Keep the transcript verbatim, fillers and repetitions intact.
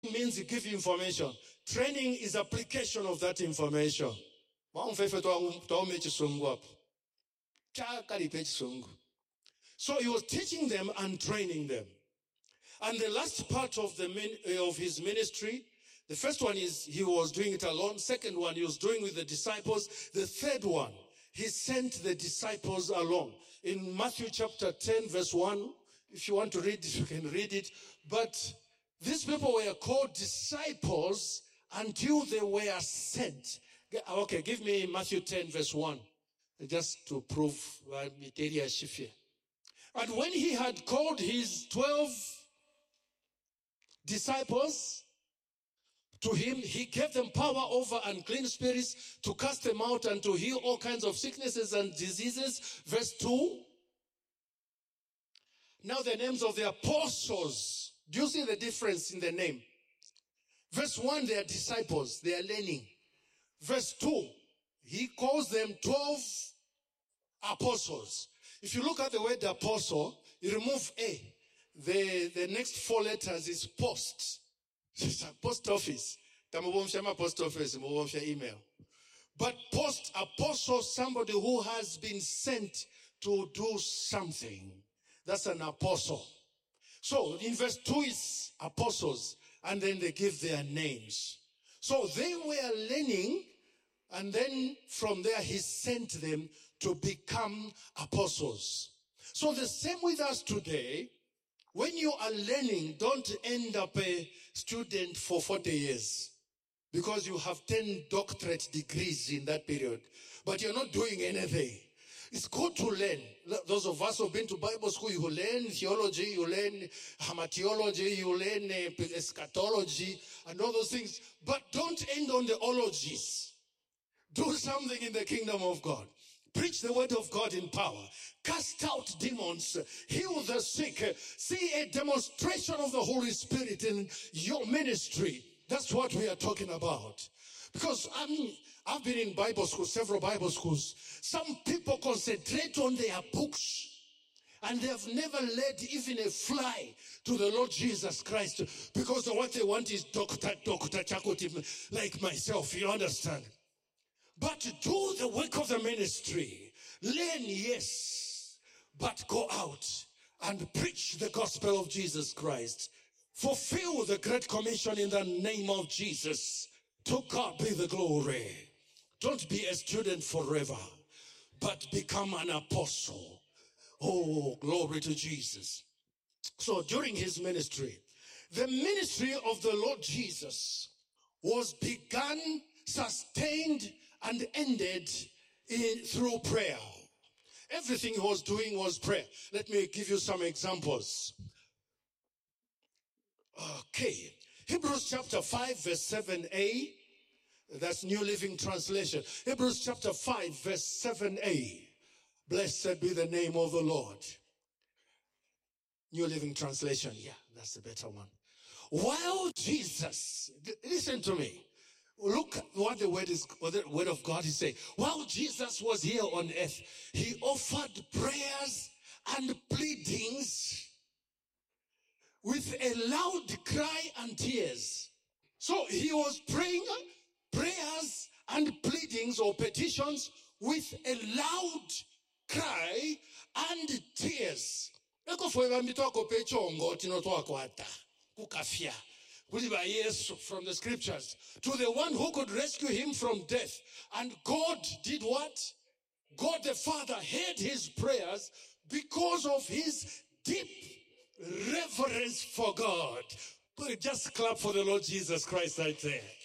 means you give information. Training is application of that information. So he was teaching them and training them. And the last part of the of his ministry, the first one is he was doing it alone. Second one, he was doing with the disciples. The third one, he sent the disciples along. In Matthew chapter ten, verse one, if you want to read it, you can read it. But these people were called disciples until they were sent. Okay, give me Matthew ten, verse one, just to prove. And when he had called his twelve disciples to him, he gave them power over unclean spirits to cast them out and to heal all kinds of sicknesses and diseases. Verse two. Now the names of the apostles. Do you see the difference in the name? Verse one, they are disciples. They are learning. Verse two, he calls them twelve apostles. If you look at the word apostle, you remove A. The, the next four letters is post. It's a post office. Post office, email. But post, apostle, somebody who has been sent to do something. That's an apostle. So in verse two is apostles, and then they give their names. So they were learning, and then from there he sent them to become apostles. So the same with us today. When you are learning, don't end up a student for forty years because you have ten doctorate degrees in that period, but you're not doing anything. It's good to learn. Those of us who've been to Bible school, you learn theology, you learn hamartiology, you learn uh, eschatology and all those things, but don't end on the ologies. Do something in the kingdom of God. Preach the word of God in power. Cast out demons. Heal the sick. See a demonstration of the Holy Spirit in your ministry. That's what we are talking about. Because I mean, I've been in Bible schools, several Bible schools. Some people concentrate on their books. And they have never led even a fly to the Lord Jesus Christ. Because what they want is Doctor Doctor Chakoti, like myself. You understand? But do the work of the ministry. Learn, yes, but go out and preach the gospel of Jesus Christ. Fulfill the Great Commission in the name of Jesus. To God be the glory. Don't be a student forever, but become an apostle. Oh, glory to Jesus. So during his ministry, the ministry of the Lord Jesus was begun, sustained, and ended in, through prayer. Everything he was doing was prayer. Let me give you some examples. Okay. Hebrews chapter five, verse seven a. That's New Living Translation. Hebrews chapter five, verse seven a. Blessed be the name of the Lord. New Living Translation. Yeah, that's the better one. While Jesus, listen to me. Look what the word is, what the word of God is saying. While Jesus was here on earth, he offered prayers and pleadings with a loud cry and tears. So he was praying prayers and pleadings or petitions with a loud cry and tears. From the scriptures to the one who could rescue him from death. And God did what? God the Father heard his prayers because of his deep reverence for God. Just clap for the Lord Jesus Christ right there.